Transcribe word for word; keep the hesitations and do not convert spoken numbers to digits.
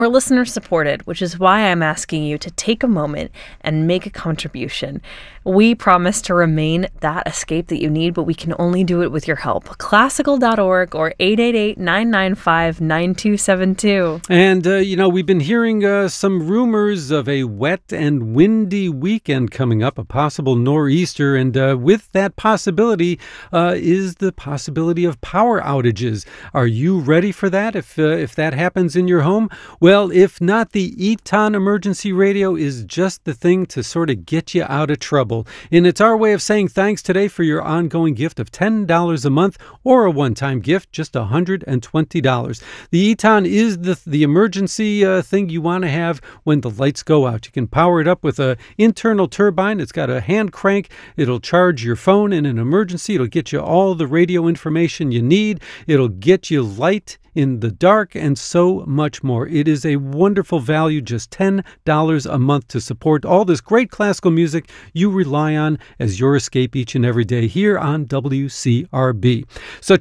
We're listener supported, which is why I'm asking you to take a moment and make a contribution. We promise to remain that escape that you need, but we can only do it with your help. Classical dot org or eight eight eight, nine nine five, nine two seven two. And, uh, you know, we've been hearing uh, some rumors of a wet and windy weekend coming up, a possible nor'easter. And uh, with that possibility uh, is the possibility of power outages. Are you ready for that if, uh, if that happens in your home? Well, if not, the Eton Emergency Radio is just the thing to sort of get you out of trouble. And it's our way of saying thanks today for your ongoing gift of ten dollars a month or a one-time gift, just one hundred twenty dollars. The Eton is the, the emergency uh, thing you want to have when the lights go out. You can power it up with an internal turbine. It's got a hand crank. It'll charge your phone in an emergency. It'll get you all the radio information you need. It'll get you light in the dark, and so much more. It is a wonderful value, just ten dollars a month to support all this great classical music you rely on as your escape each and every day here on W C R B. Such